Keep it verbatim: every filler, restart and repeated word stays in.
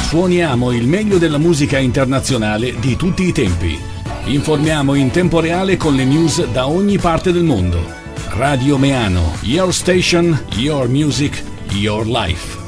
Suoniamo il meglio della musica internazionale di tutti i tempi. Informiamo in tempo reale con le news da ogni parte del mondo. Radio Meano, your station, your music, your life.